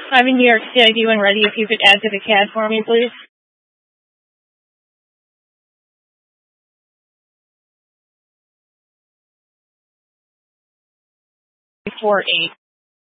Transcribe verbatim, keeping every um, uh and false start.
I'm in New York City when ready. If you could add to the C A D for me, please. Four eight.